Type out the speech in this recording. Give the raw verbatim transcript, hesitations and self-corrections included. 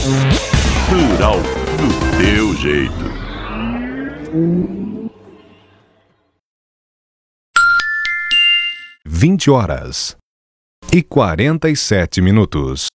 Rural do teu jeito. Vinte horas e quarenta e sete minutos.